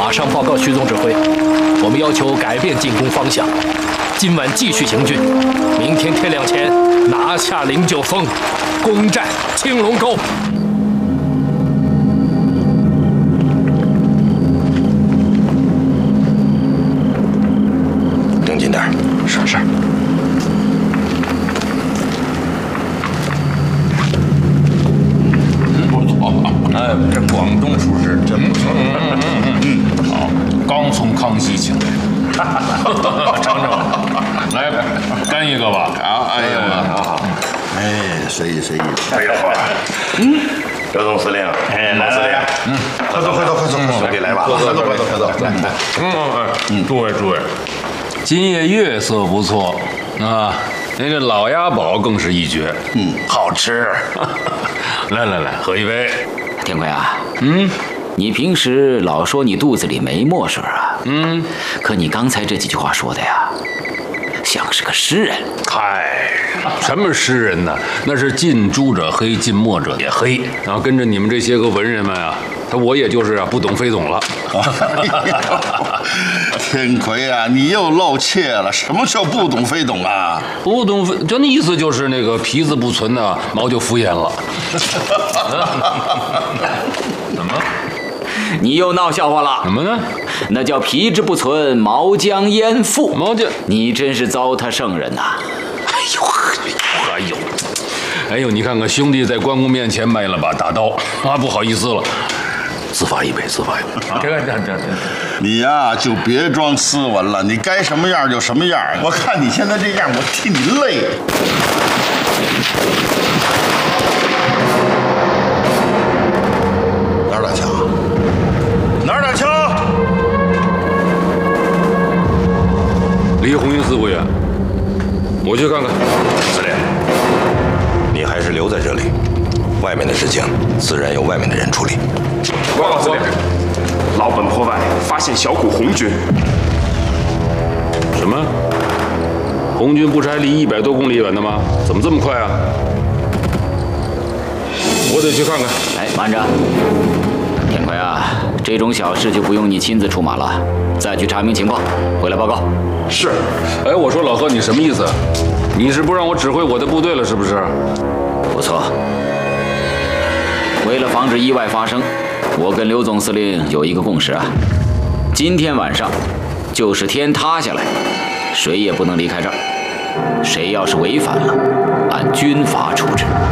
马上报告徐总指挥，我们要求改变进攻方向，今晚继续行军，明天天亮前拿下灵鹫峰，攻占青龙沟。 盯紧点。是。 不错，哎，这广东属实真不错。好，刚从康熙请来。尝尝，来干一个吧。 好，哎呀，好，哎，随意。 哎呀，好。 刘总司令， 哎， 老司令，快坐，兄弟来吧，快坐。 诸位，今夜月色不错啊，那这老鸭煲更是一绝，好吃。来，喝一杯。 天魁啊，你平时老说你肚子里没墨水啊，可你刚才这几句话说的呀，像是个诗人。 嗨，什么诗人呢？那是近朱者黑，近墨者也黑。然后跟着你们这些个文人们啊，我也就是不懂非懂了。 天魁啊，你又露怯了。什么叫不懂非懂啊？ 不懂非，这意思就是那个皮子不存呢，毛就敷衍了。怎么？ 你又闹笑话了？ 怎么呢？ 那叫皮之不存，毛将焉附？ 毛将， 你真是糟蹋圣人呐！ 哎呦，你看看兄弟在关公面前卖了把大刀啊，不好意思了。自罚一杯。这。 你呀，就别装斯文了，你该什么样就什么样。我看你现在这样，我替你累。哪儿打枪？ 离红云寺不远，我去看看。 司令，你还是留在这里，外面的事情自然由外面的人处理。 报告司令，老本坡外发现小股红军。 什么？红军不是还离100多公里远的吗？怎么这么快啊？我得去看看。 哎，慢着，天魁啊，这种小事就不用你亲自出马了，再去查明情况，回来报告。 是。 哎，我说老贺，你什么意思？你是不让我指挥我的部队了，是不是？ 不错。为了防止意外发生，我跟刘总司令有一个共识啊，今天晚上就是天塌下来，谁也不能离开这儿。谁要是违反了，按军法处置。